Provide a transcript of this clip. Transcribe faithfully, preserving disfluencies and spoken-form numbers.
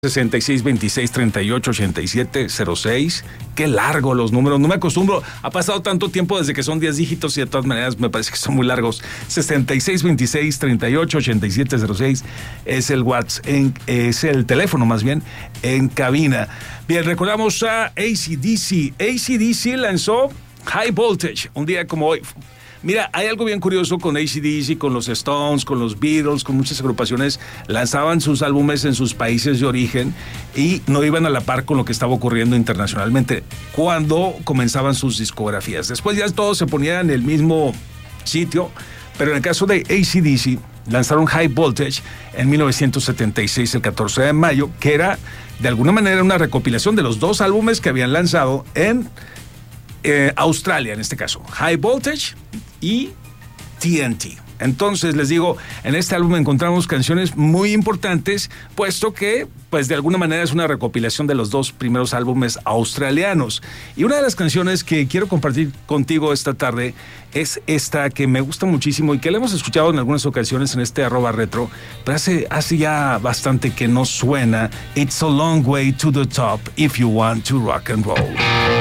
sesenta y seis, veintiséis, treinta y ocho, ochenta y siete, cero seis. Qué largo los números, no me acostumbro. Ha pasado tanto tiempo desde que son diez dígitos y de todas maneras me parece que son muy largos. sesenta y seis, veintiséis, treinta y ocho, ochenta y siete, cero seis es el WhatsApp, en, es el teléfono más bien, en cabina. Bien, recordamos a A C D C. A C D C lanzó High Voltage un día como hoy. Mira, hay algo bien curioso con A C D C, con los Stones, con los Beatles, con muchas agrupaciones. Lanzaban sus álbumes en sus países de origen y no iban a la par con lo que estaba ocurriendo internacionalmente cuando comenzaban sus discografías. Después ya todos se ponían en el mismo sitio, pero en el caso de A C D C, lanzaron High Voltage en mil novecientos setenta y seis, el catorce de mayo, que era de alguna manera una recopilación de los dos álbumes que habían lanzado en eh, Australia, en este caso, High Voltage y T N T. Entonces, les digo, en este álbum encontramos canciones muy importantes, puesto que, pues, de alguna manera es una recopilación de los dos primeros álbumes australianos. Y una de las canciones que quiero compartir contigo esta tarde es esta que me gusta muchísimo y que la hemos escuchado en algunas ocasiones en este arroba retro, pero hace, hace ya bastante que no suena. It's a long way to the top if you want to rock and roll.